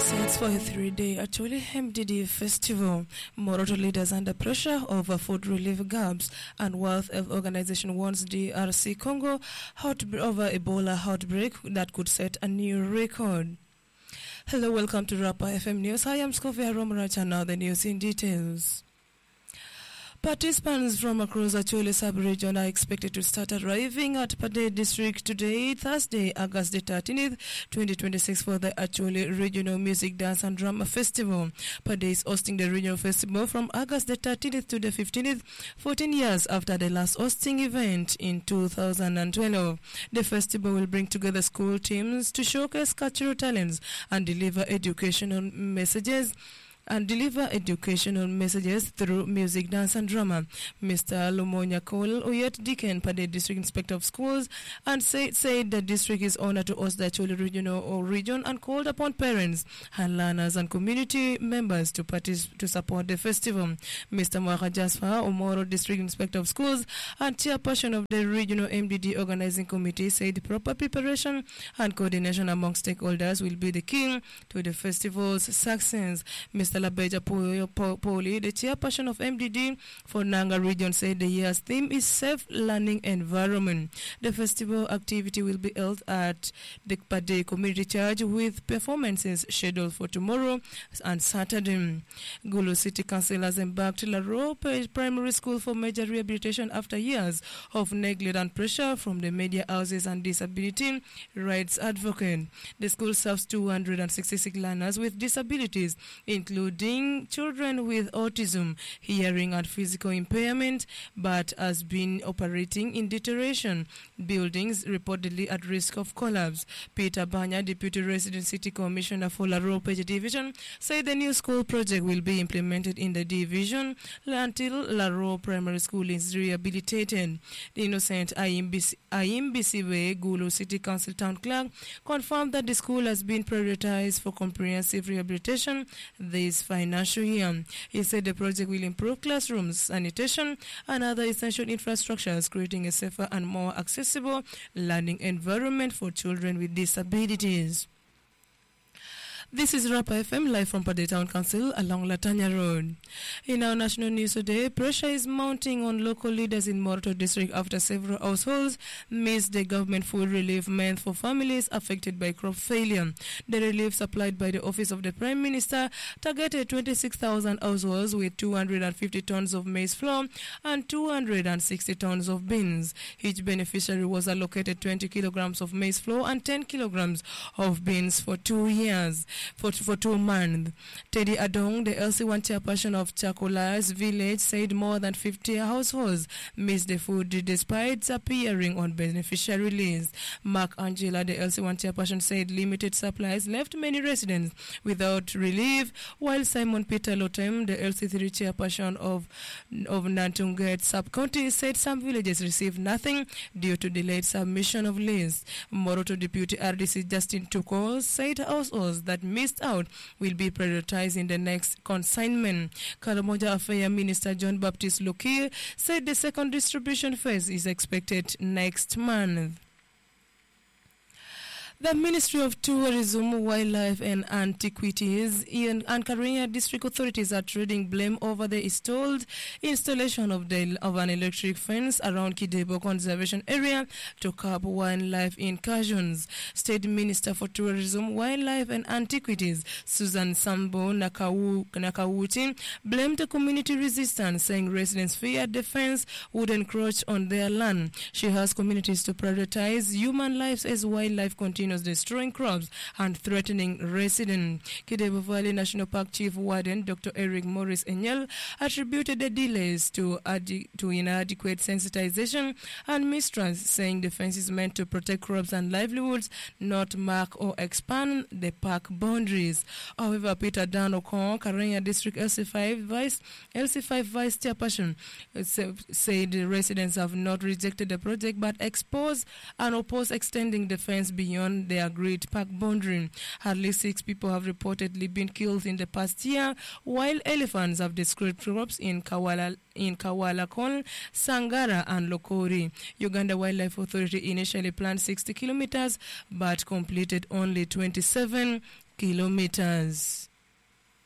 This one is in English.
Sets for a 3-day Acholi MDD festival. Moroto leaders under pressure over food relief gaps, and World Health Organization warns DRC Congo over Ebola outbreak that could set a new record. Hello, welcome to Rapa FM News. I am Scovia Romaracha. Now the news in details. Participants from across Acholi sub-region are expected to start arriving at Pade district today, Thursday, August the 13th, 2026 for the Acholi Regional Music, Dance and Drama Festival. Pade is hosting the regional festival from August the 13th to the 15th, 14 years after the last hosting event in 2012. The festival will bring together school teams to showcase cultural talents and deliver educational messages through music, dance, and drama. Mr. Lumonya Cole Oyet Diken, Pade District Inspector of Schools, and said the district is honored to host the Acholi region and called upon parents and learners and community members to support the festival. Mr. Mwaka Jasfa, Omoro District Inspector of Schools and chairperson of the Regional MDD Organizing Committee, said proper preparation and coordination among stakeholders will be the key to the festival's success. Mr. Labeja Poli, the chairperson of MDD for Nanga region, said the year's theme is Safe Learning Environment. The festival activity will be held at the Pade Community Church with performances scheduled for tomorrow and Saturday. Gulu City Council has embarked Laro Primary School for major rehabilitation after years of neglect and pressure from the media houses and disability rights advocate. The school serves 266 learners with disabilities, including children with autism, hearing and physical impairment, but has been operating in deterioration buildings reportedly at risk of collapse. Peter Banya, Deputy Resident City Commissioner for Laro Page Division, said the new school project will be implemented in the division until Laro Primary School is rehabilitated. The Innocent Ayimbisiwe Gulu City Council Town Clerk confirmed that the school has been prioritized for comprehensive rehabilitation this financial year. He said the project will improve classrooms, sanitation, and other essential infrastructures, creating a safer and more accessible learning environment for children with disabilities. This is Rapa FM live from Pade Town Council along Latanya Road. In our national news today, pressure is mounting on local leaders in Moroto district after several households missed the government food relief meant for families affected by crop failure. The relief supplied by the Office of the Prime Minister targeted 26,000 households with 250 tons of maize flour and 260 tons of beans. Each beneficiary was allocated 20 kilograms of maize flour and 10 kilograms of beans for 2 years. For 2 months. Teddy Adong, the LC1 chairperson of Chakola's village, said more than 50 households missed the food despite appearing on beneficiary lists. Mark Angela, the LC1 chairperson, said limited supplies left many residents without relief, while Simon Peter Lotem, the LC3 chairperson of Nantunget sub-county, said some villages received nothing due to delayed submission of lists. Moroto Deputy RDC Justin Tuko said households that missed out will be prioritized in the next consignment. Karamoja Affairs Minister John Baptist Loki said the second distribution phase is expected next month. The Ministry of Tourism, Wildlife and Antiquities and Karenya district authorities are trading blame over the installation of an electric fence around Kidebo Conservation Area to curb wildlife incursions. State Minister for Tourism, Wildlife and Antiquities, Susan Sambo Nakawuti, blamed the community resistance, saying residents feared the fence would encroach on their land. She asked communities to prioritize human lives as wildlife continues destroying crops and threatening residents. Kidebo Valley National Park Chief Warden Dr. Eric Morris Enyel attributed the delays to inadequate sensitization and mistrust, saying the fence is meant to protect crops and livelihoods, not mark or expand the park boundaries. However, Peter Dan Okon, Karenya District LC5 Vice Chairperson, said the residents have not rejected the project but oppose extending the fence beyond the agreed park boundary. At least 6 people have reportedly been killed in the past year, while elephants have destroyed crops in Kawala Kon, Sangara and Lokori. Uganda Wildlife Authority initially planned 60 kilometers but completed only 27 kilometers.